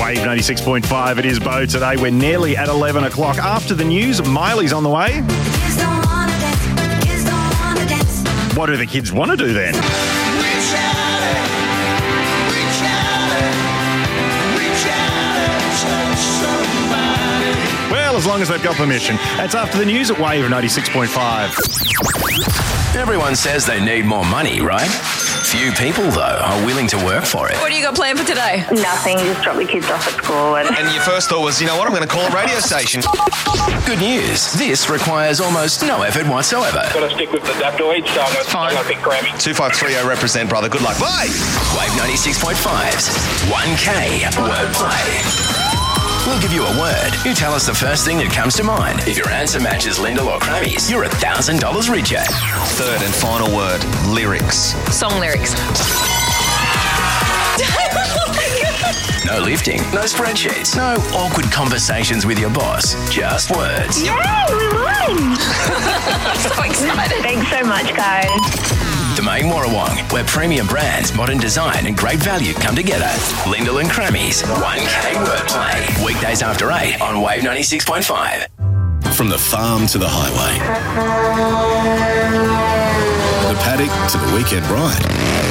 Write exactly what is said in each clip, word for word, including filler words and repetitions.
Wave ninety-six point five. It is Bo today. We're nearly at eleven o'clock. After the news, Miley's on the way. What do the kids want to do then? Well, as long as they've got permission. That's after the news at Wave ninety-six point five. Everyone says they need more money, right? Few people, though, are willing to work for it. What do you got planned for today? Nothing, just drop the kids off at school. And, and your first thought was, you know what, I'm going to call a radio station. Good news. This requires almost no effort whatsoever. Got to stick with the Daptoid, so I'm going to pick Grammy. two five three zero represent, brother. Good luck. Bye! Wave ninety-six point five's one K wordplay. We'll give you a word. You tell us the first thing that comes to mind. If your answer matches Lyndall or Grammy's, you're one thousand dollars richer. Third and final word, lyrics. Song lyrics. No lifting, no spreadsheets, no awkward conversations with your boss. Just words. Yay, we won! So excited. Thanks so much, guys. Domain Warrawong, where premium brands, modern design and great value come together. Lyndall and Grammy's one K wordplay. Weekdays after eight on Wave ninety-six point five. From the farm to the highway. The paddock to the weekend ride.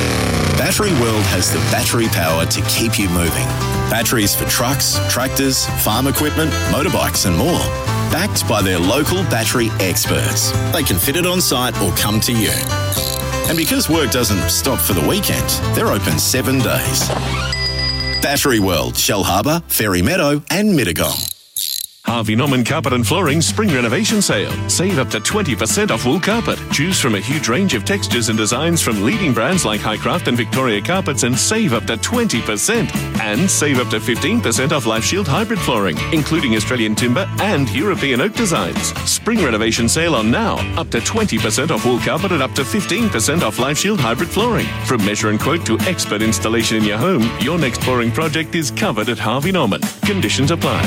Battery World has the battery power to keep you moving. Batteries for trucks, tractors, farm equipment, motorbikes and more. Backed by their local battery experts. They can fit it on site or come to you. And because work doesn't stop for the weekend, they're open seven days. Battery World, Shell Harbour, Fairy Meadow and Mittagong. Harvey Norman Carpet and Flooring Spring Renovation Sale. Save up to twenty percent off wool carpet. Choose from a huge range of textures and designs from leading brands like Highcraft and Victoria Carpets and save up to twenty percent. And save up to fifteen percent off Life Shield hybrid flooring, including Australian timber and European oak designs. Spring Renovation Sale on now. Up to twenty percent off wool carpet and up to fifteen percent off Life Shield hybrid flooring. From measure and quote to expert installation in your home, your next flooring project is covered at Harvey Norman. Conditions apply.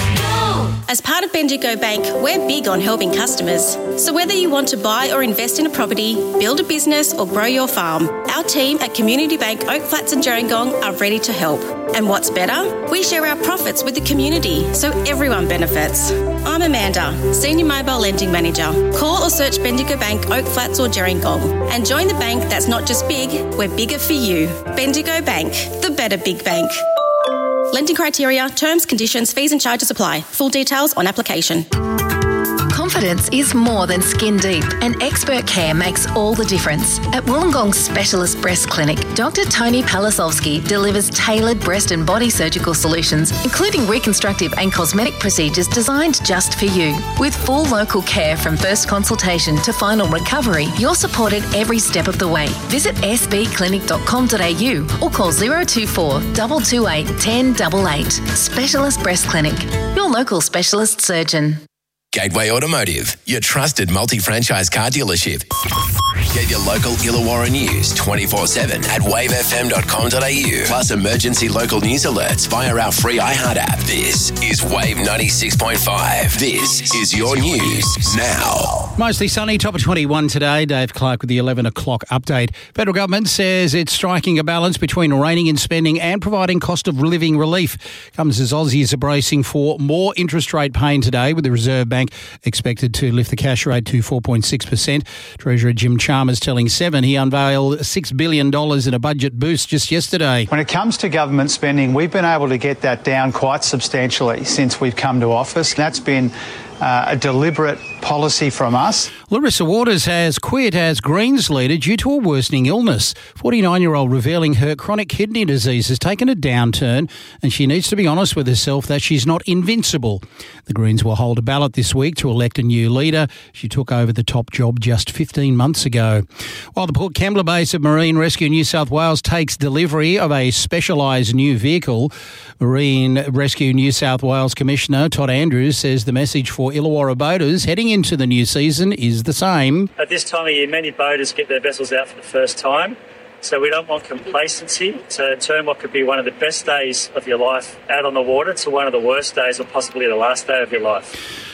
As part of Bendigo Bank, we're big on helping customers. So whether you want to buy or invest in a property, build a business or grow your farm, our team at Community Bank Oak Flats and Gerringong are ready to help. And what's better? We share our profits with the community, so everyone benefits. I'm Amanda, Senior Mobile Lending Manager. Call or search Bendigo Bank Oak Flats or Gerringong and join the bank that's not just big, we're bigger for you. Bendigo Bank, the better big bank. Lending criteria, terms, conditions, fees and charges apply. Full details on application. Confidence is more than skin deep, and expert care makes all the difference. At Wollongong Specialist Breast Clinic, Doctor Tony Palasovsky delivers tailored breast and body surgical solutions, including reconstructive and cosmetic procedures designed just for you. With full local care from first consultation to final recovery, you're supported every step of the way. Visit s b clinic dot com dot a u or call zero two four, two two eight, one zero eight eight. Specialist Breast Clinic, your local specialist surgeon. Gateway Automotive, your trusted multi-franchise car dealership. Get your local Illawarra news twenty-four seven at wave f m dot com dot a u. Plus emergency local news alerts via our free iHeart app. This is Wave ninety-six point five. This is your news now. Mostly sunny, top of twenty-one today. Dave Clark with the eleven o'clock update. Federal government says it's striking a balance between reining in spending and providing cost of living relief. Comes as Aussies are bracing for more interest rate pain today, with the Reserve Bank expected to lift the cash rate to four point six percent. Treasurer Jim Chalmers telling Seven he unveiled six billion dollars in a budget boost just yesterday. When it comes to government spending, we've been able to get that down quite substantially since we've come to office. That's been uh, a deliberate policy from us. Larissa Waters has quit as Greens leader due to a worsening illness. forty-nine-year-old revealing her chronic kidney disease has taken a downturn and she needs to be honest with herself that she's not invincible. The Greens will hold a ballot this week to elect a new leader. She took over the top job just fifteen months ago. While the Port Kembla base of Marine Rescue New South Wales takes delivery of a specialised new vehicle, Marine Rescue New South Wales Commissioner Todd Andrews says the message for Illawarra boaters heading into the new season is the same. At this time of year, many boaters get their vessels out for the first time, so we don't want complacency to turn what could be one of the best days of your life out on the water to one of the worst days or possibly the last day of your life.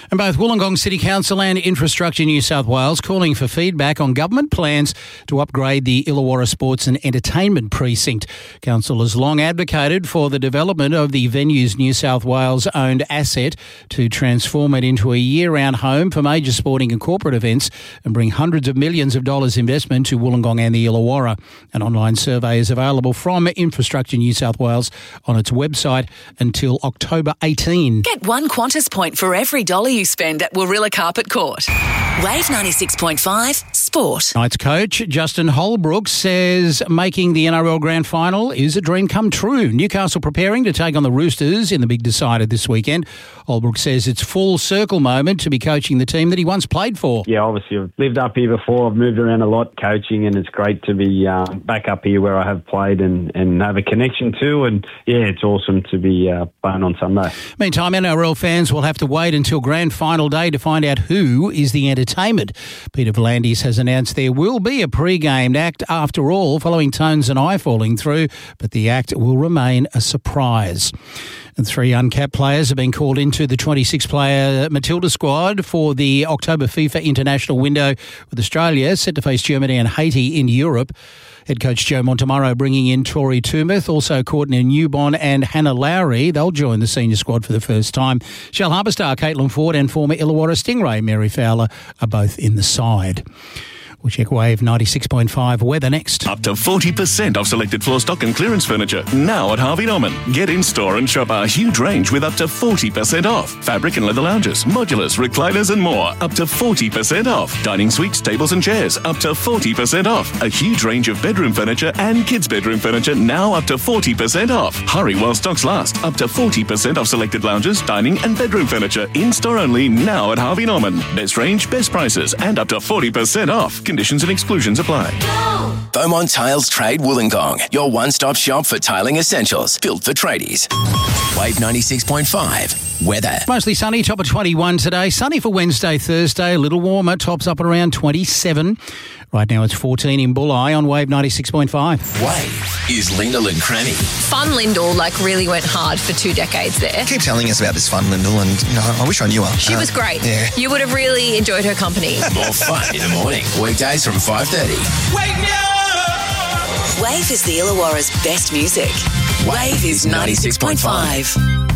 And both Wollongong City Council and Infrastructure New South Wales calling for feedback on government plans to upgrade the Illawarra Sports and Entertainment Precinct. Council has long advocated for the development of the Venues New South Wales owned asset to transform it into a year-round home for major sporting and corporate events and bring hundreds of millions of dollars investment to Wollongong and the Illawarra. An online survey is available from Infrastructure New South Wales on its website until October eighteenth. Get one Qantas point for every dollar you spend at Warilla Carpet Court. Wave ninety-six point five Sport. Knights coach Justin Holbrook says making the N R L Grand Final is a dream come true. Newcastle preparing to take on the Roosters in the big decider this weekend. Holbrook says it's full circle moment to be coaching the team that he once played for. Yeah, obviously I've lived up here before. I've moved around a lot coaching, and it's great to be um, back up here where I have played and, and have a connection to. And yeah, it's awesome to be uh, playing on Sunday. Meantime, N R L fans will have to wait until Grand Final day to find out who is the entertainment. Peter V'landys has announced there will be a pre-game act after all, following Tones and I falling through, but the act will remain a surprise. And three uncapped players have been called into the twenty-six player Matilda squad for the October FIFA international window, with Australia set to face Germany and Haiti in Europe. Head coach Joe Montemurro bringing in Tori Tumeth, also Courtney Newbon and Hannah Lowry. They'll join the senior squad for the first time. Shell Harbour star Caitlin Ford and former Illawarra Stingray Mary Fowler are both in the side. We'll check Wave ninety-six point five weather next. Up to forty percent off selected floor stock and clearance furniture. Now at Harvey Norman. Get in store and shop our huge range with up to forty percent off. Fabric and leather lounges, modulars, recliners and more. Up to forty percent off. Dining suites, tables and chairs. Up to forty percent off. A huge range of bedroom furniture and kids' bedroom furniture. Now up to forty percent off. Hurry while stocks last. Up to forty percent off selected lounges, dining and bedroom furniture. In store only now at Harvey Norman. Best range, best prices and up to forty percent off. Conditions and exclusions apply. Beaumont Tiles Trade Wollongong, your one-stop shop for tiling essentials, built for tradies. Wave ninety-six point five weather. Mostly sunny, top of twenty-one today. Sunny for Wednesday, Thursday, a little warmer, tops up at around twenty-seven. Right now it's fourteen in Bulli on Wave ninety-six point five. Wave is Lyndall and Cranny. Fun Lyndall, like, really went hard for two decades there. Keep telling us about this Fun Lyndall, and you know, I wish I knew her. She uh, was great. Yeah. You would have really enjoyed her company. More fun in the morning. Weekdays from five thirty. Wake me up! Wave is the Illawarra's best music. Wave is ninety-six point five.